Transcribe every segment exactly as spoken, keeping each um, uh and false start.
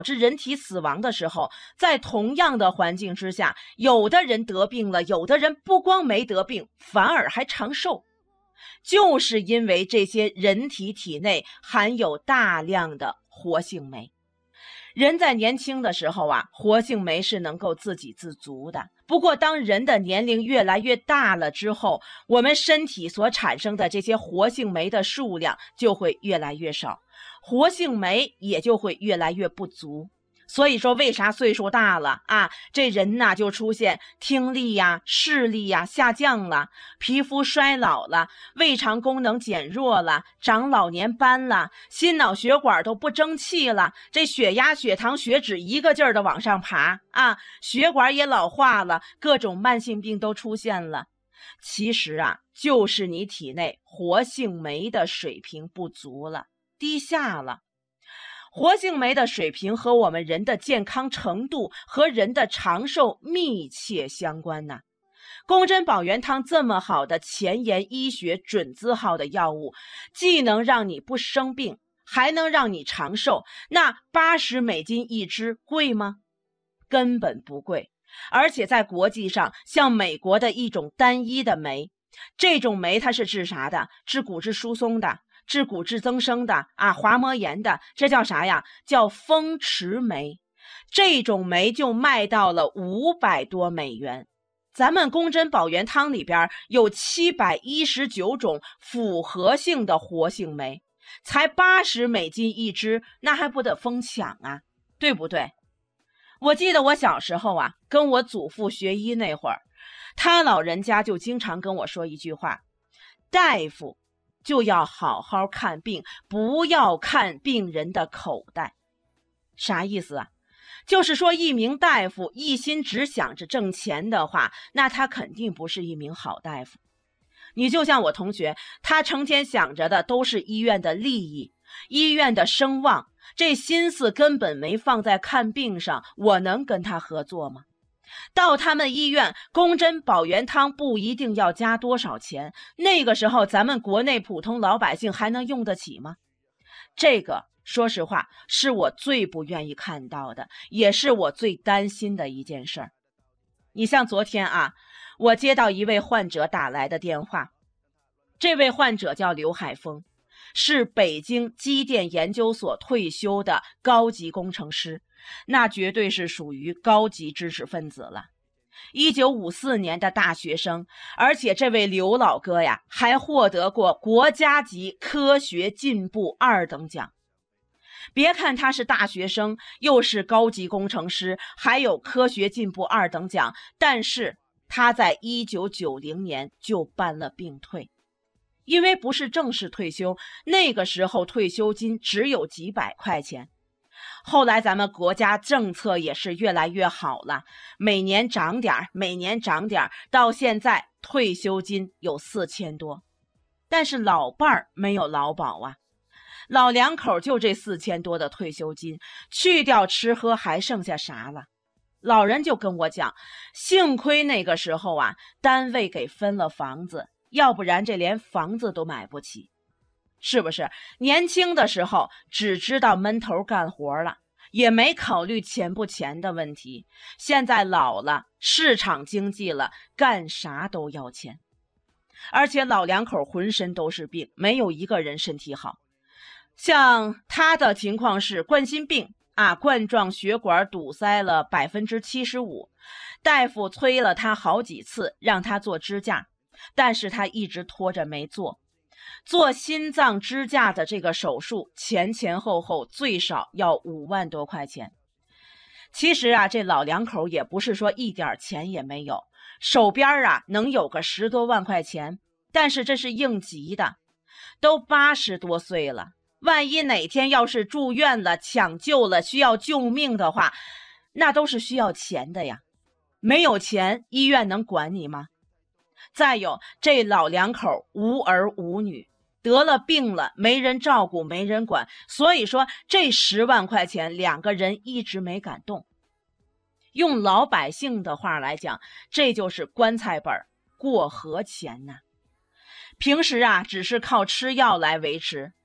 致人体死亡的时候，在同样的环境之下，有的人得病了，有的人不光没得病，反而还长寿，就是因为这些人体体内含有大量的活性酶。人在年轻的时候啊，活性酶是能够自给自足的。不过当人的年龄越来越大了之后，我们身体所产生的这些活性酶的数量就会越来越少，活性酶也就会越来越不足。所以说为啥岁数大了啊，这人呐就出现听力呀、视力呀下降了，皮肤衰老了，胃肠功能减弱了，长老年斑了，心脑血管都不争气了，这血压、血糖、血脂一个劲儿的往上爬啊，血管也老化了，各种慢性病都出现了。其实啊，就是你体内活性酶的水平不足了，低下了。活性酶的水平和我们人的健康程度和人的长寿密切相关呐。宫针保元汤这么好的前沿医学准字号的药物，既能让你不生病，还能让你长寿，那八十美金一支贵吗？根本不贵。而且在国际上，像美国的一种单一的酶，这种酶它是治啥的？治骨质疏松的，治骨质增生的啊，滑膜炎的，这叫啥呀？叫风池酶。这种酶就卖到了五百多美元。咱们宫针保元汤里边有七百一十九种复合性的活性酶，才八十美金一支，那还不得疯抢啊，对不对？我记得我小时候啊，跟我祖父学医那会儿，他老人家就经常跟我说一句话：大夫就要好好看病，不要看病人的口袋。啥意思啊？就是说一名大夫一心只想着挣钱的话，那他肯定不是一名好大夫。你就像我同学，他成天想着的都是医院的利益，医院的声望，这心思根本没放在看病上，我能跟他合作吗？到他们医院，宫针保元汤不一定要加多少钱，那个时候咱们国内普通老百姓还能用得起吗？这个说实话是我最不愿意看到的，也是我最担心的一件事儿。你像昨天啊，我接到一位患者打来的电话，这位患者叫刘海峰，是北京机电研究所退休的高级工程师，那绝对是属于高级知识分子了。一九五四年的大学生，而且这位刘老哥呀，还获得过国家级科学进步二等奖。别看他是大学生，又是高级工程师，还有科学进步二等奖，但是他在一九九零年就办了病退。因为不是正式退休，那个时候退休金只有几百块钱。后来咱们国家政策也是越来越好了，每年涨点每年涨点到现在退休金有四千多。但是老伴儿没有劳保啊，老两口就这四千多的退休金，去掉吃喝还剩下啥了？老人就跟我讲，幸亏那个时候啊，单位给分了房子，要不然这连房子都买不起。是不是年轻的时候只知道闷头干活了，也没考虑钱不钱的问题，现在老了，市场经济了，干啥都要钱。而且老两口浑身都是病，没有一个人身体好。像他的情况是冠心病啊，冠状血管堵塞了 百分之七十五， 大夫催了他好几次让他做支架，但是他一直拖着没做。做心脏支架的这个手术前前后后最少要五万多块钱。其实啊，这老两口也不是说一点钱也没有，手边啊能有个十多万块钱，但是这是应急的，都八十多岁了，万一哪天要是住院了，抢救了，需要救命的话，那都是需要钱的呀。没有钱，医院能管你吗？再有，这老两口无儿无女，得了病了，没人照顾，没人管，所以说这十万块钱两个人一直没敢动。用老百姓的话来讲，这就是棺材本过河钱呐。平时啊，只是靠吃药来维持，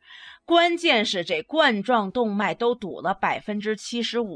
关键是这冠状动脉都堵了百分之七十五。